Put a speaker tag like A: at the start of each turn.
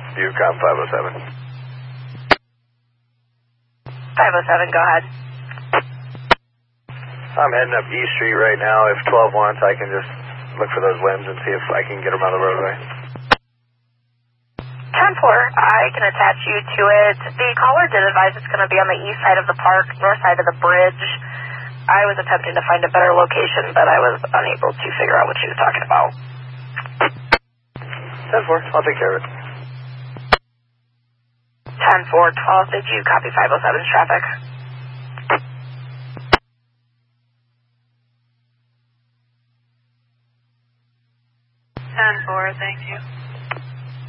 A: Yukon 507.
B: 507, go ahead.
A: I'm heading up E Street right now. If 12 wants, I can just look for those limbs and see if I can get them on the roadway.
B: 10-4, I can attach you to it. The caller did advise it's going to be on the east side of the park, north side of the bridge. I was attempting to find a better location, but I was unable to figure out what she was talking about.
A: 10-4, I'll take care of it.
B: 10-4, 12, did you copy 507's traffic?